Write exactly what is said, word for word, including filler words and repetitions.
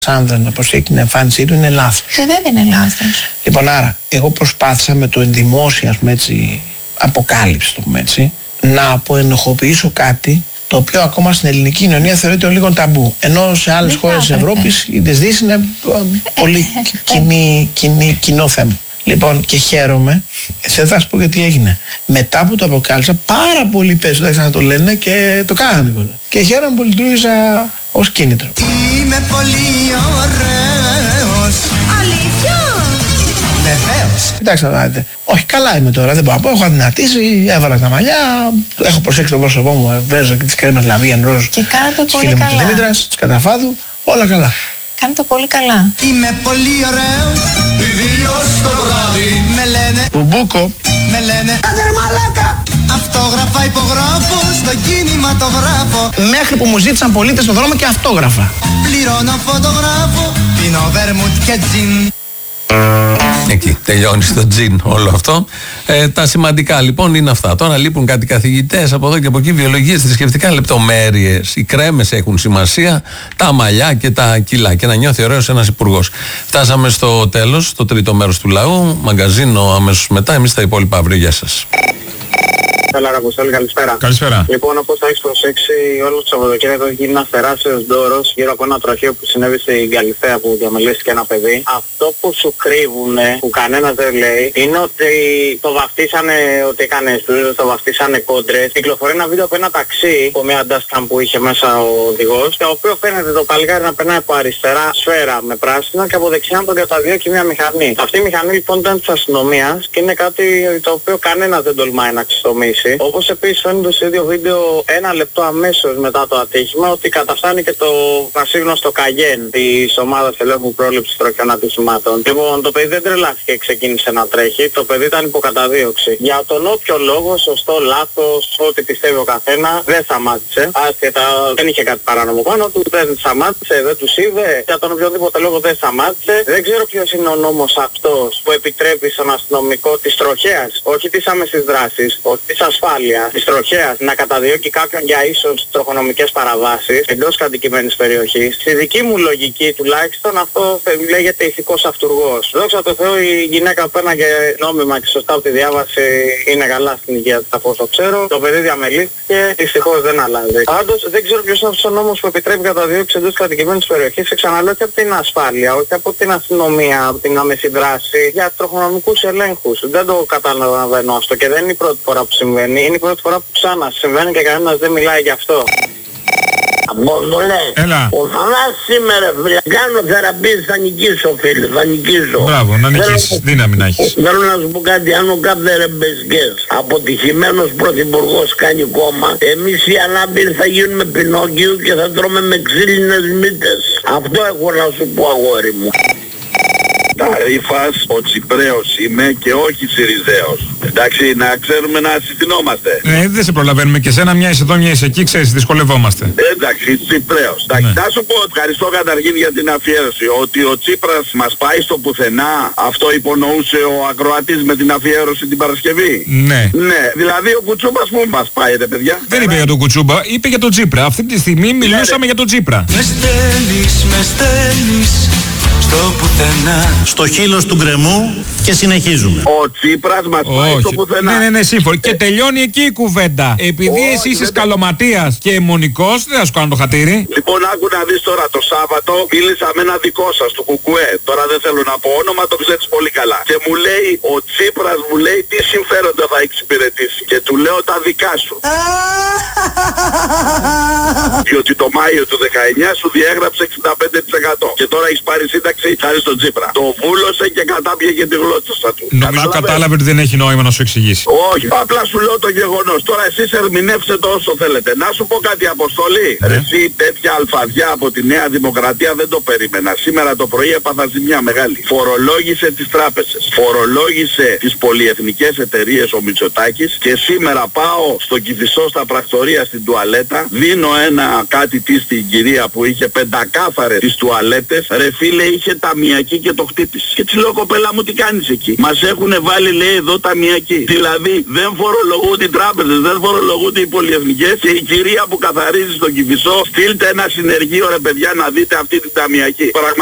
άνδρα να προσέχει την εμφάνισή του είναι λάθος. Ε, δεν είναι λάθος. Λοιπόν, άρα, εγώ προσπάθησα με το ενδημόσια, ας πούμε έτσι, αποκάλυψη, το πούμε έτσι, να αποενοχοποιήσω κάτι το οποίο ακόμα στην ελληνική κοινωνία θεωρείται λίγο ταμπού. Ενώ σε άλλες χώρες της Ευρώπης ή της Δύσης είναι πολύ κοινή, κοινή, κοινό θέμα. Λοιπόν, και χαίρομαι, σε θα σου πω γιατί έγινε. Μετά που το αποκάλυψα, πάρα πολλοί περισσότεροι να το λένε και το κάνανε. Και χαίρομαι που λειτουργήσα ως κίνητρο. Είμαι πολύ ωραίος. Αλήθεια? Βεβαίως. Κοιτάξτε να δείτε. Όχι, καλά είμαι τώρα, δεν μπορώ να πω. Έχω αδυνατήσει, έβαλα τα μαλλιά, έχω προσέξει το πρόσωπό μου, βέζω και τις κρέμες λαβίαν ροζ. Και κάνετε της πολύ φίλη μου καλά. της Δήμητρας, της Καταφάδου, όλα καλά. Κάνετε πολύ καλά. Είμαι πολύ ωραίος. Ιδίως το βράδυ. Με λένε, Μπουμπούκο. με λένε άντε ρε μαλάκα. Αυτόγραφα υπογράφω στο κινηματογράφο. Μέχρι που μου ζήτησαν πολίτες στον δρόμο και αυτόγραφα. Πληρώνω φωτογράφο. Πίνω βέρμουτ και τζιν. Εκεί τελειώνει στο τζιν όλο αυτό. Ε, τα σημαντικά λοιπόν είναι αυτά. Τώρα λείπουν κάτι καθηγητές από εδώ και από εκεί, βιολογίες, θρησκευτικά, λεπτομέρειες. Οι κρέμες έχουν σημασία, τα μαλλιά και τα κιλά. Και να νιώθει ωραίος ένας υπουργός. Φτάσαμε στο τέλος, το τρίτο μέρος του λαού. Μαγκαζίνο αμέσως μετά. Εμείς τα υπόλοιπα αύριο. Γεια σας. Έλα, Αποστόλη, καλησπέρα. Καλησπέρα. Λοιπόν, όπως θα έχεις προσέξει, όλο το Σαββατοκύριακο έχει γίνει ένας τεράστιος ντόρος γύρω από ένα τροχείο που συνέβη στην Καλιθέα που διαμελήθηκε ένα παιδί. Αυτό που σου κρύβουνε, που κανένας δεν λέει, είναι ότι το βαφτίσανε ότι έκανε στούδιο, το βαφτίσανε κόντρες. Κυκλοφορεί ένα βίντεο από ένα ταξί, από μια dashcam που είχε μέσα ο οδηγός, το οποίο φαίνεται το παλικάρι να περνάει από αριστερά σφαίρα με πράσινο και από δεξιά να τον καταδιώκει μια μηχανή. Αυτή η μηχανή λοιπόν ήταν της αστυνομίας και είναι κάτι το οποίο κανένας δεν τολμάει να ξεστομίσει. Όπως επίσης φαίνεται στο ίδιο βίντεο ένα λεπτό αμέσως μετά το ατύχημα ότι καταφτάνει και το πασίγνωστο Καγέν της ομάδας ελέγχου πρόληψης τροχιών ατυχημάτων. Λοιπόν, το παιδί δεν τρελάθηκε και ξεκίνησε να τρέχει, το παιδί ήταν υποκαταδίωξη. Για τον όποιο λόγο, σωστό, λάθος, ό,τι πιστεύει ο καθένα, δεν σταμάτησε. Άσχετα, δεν είχε κάτι παράνομο πάνω του, δεν σταμάτησε, δεν τους είδε. Για τον οποιοδήποτε λόγο δεν σταμάτησε. Δεν ξέρω ποιος είναι ο νόμος αυτός που επιτρέπει στον αστυνομικό της τροχέας, όχι της άμεσης δράσης, όχι της ασφάλεια, της τροχέας, να καταδιώκει κάποιον για ίσως τροχονομικές παραβάσεις εντός κατοικημένης περιοχής. Στη δική μου λογική τουλάχιστον αυτό λέγεται ηθικός αυτουργός. Δόξα τω Θεώ η γυναίκα που πέρναγε νόμιμα και σωστά από τη διάβαση είναι καλά στην υγεία της από όσο ξέρω. Το παιδί διαμελήθηκε, δυστυχώς δεν αλλάζει. Πάντως δεν ξέρω ποιος είναι αυτός ο νόμος που επιτρέπει καταδιώξη εντός κατοικημένης περιοχής. Και ξαναλέω και από την ασφάλεια, όχι από την αστυνομία, από την άμεση δράση, για τροχονομικούς ελέγχους. Δεν το καταλαβαίνω αυτό και δεν είναι η πρώτη φορά που συμβαίνει. Είναι η πρώτη φορά που ξανά συμβαίνει και κανένας δεν μιλάει γι' αυτό. Απόστολε, Έλα. ο Θανάσης σήμερα, φίλε, κάνω θεραπεία, θα νικήσω, φίλε, θα νικήσω. Μπράβο, να νικήσεις, δύναμη να έχεις. Θέλω να σου πω κάτι, αν ο Κάπτερ Μπεσκές, αποτυχημένος πρωθυπουργός κάνει κόμμα, εμείς οι ανάπηροι θα γίνουμε Πινόκιο και θα τρώμε με ξύλινες μύτες. Αυτό έχω να σου πω, αγόρι μου. Ταρίφας, ο Τσιπρέος είμαι και όχι Συριζέος. Εντάξει, να ξέρουμε να συστηνόμαστε. Ναι, δεν σε προλαβαίνουμε και σένα, μια είσαι εδώ, μια είσαι εκεί, ξέρεις, δυσκολευόμαστε. Εντάξει, Τσιπρέος. Εντάξει, Ναι. θα σου πω, ευχαριστώ καταρχήν για την αφιέρωση. Ότι ο Τσίπρας μας πάει στο πουθενά, αυτό υπονοούσε ο ακροατής με την αφιέρωση την Παρασκευή. Ναι. Ναι, δηλαδή ο Κουτσούμπας που μας πάει, ρε παιδιά. Δεν είπε για τον Κουτσούμπα, είπε για τον Τσίπρα. Αυτή τη στιγμή μιλούσαμε για τον Τσίπρα. Με στέλνεις, με στέλνεις στο πουθενά. Στο χείλος του γκρεμού και συνεχίζουμε. Ο Τσίπρας μας πάει στο πουθενά. Ναι, ναι, ναι, σύμφωνο. Και τελειώνει εκεί η κουβέντα. Επειδή Όχι, εσύ είσαι δεν- καλωματίας και αιμονικός, δεν θα σου κάνω το χατήρι. Λοιπόν, άκου να δεις τώρα, το Σάββατο μίλησα με ένα δικό σας του Κουκουέ. Τώρα δεν θέλω να πω όνομα, το ξέρεις πολύ καλά. Και μου λέει, ο Τσίπρας μου λέει τι συμφέροντα θα εξυπηρετήσει. Και του λέω τα δικά σου. Διότι το Μάιο του δεκαεννιά σου διέγραψε εξήντα πέντε τοις εκατό. Και τώρα έχεις πάρει σύνταξη χάρη στον Τσίπρα. Το βούλωσε και κατάπιεγε τη γλώσσα του. Νομίζω Καταλάβες? κατάλαβε ότι δεν έχει νόημα να σου εξηγήσει. Όχι, απλά σου λέω το γεγονός. Τώρα εσείς ερμηνεύστε το όσο θέλετε. Να σου πω κάτι, Αποστολή. Ναι. Εσύ τέτοια αλφαδιά από τη Νέα Δημοκρατία δεν το περίμενα. Σήμερα το πρωί έπαθα ζημιά μεγάλη. Φορολόγησε τις τράπεζες. Φορολόγησε τις πολυεθνικές εταιρείες ο Μητσοτάκης. Και σήμερα πάω στο Κηφισό στα πρακτορία στην τουαλέτα. Δίνω ένα κάτι τι στην κυρία που είχε πεντακάθαρες τις τουαλέτες. Ρε φίλε, είχε είχε ταμιακή και το χτύπησε. Και της λέω, κοπέλα μου, τι κάνεις εκεί? Μας έχουν βάλει, λέει, εδώ ταμιακή. Δηλαδή δεν φορολογούνται οι τράπεζες, δεν φορολογούνται οι πολυεθνικές, και η κυρία που καθαρίζει στον Κηφισό, στείλτε ένα συνεργείο, ρε παιδιά, να δείτε αυτή την ταμιακή.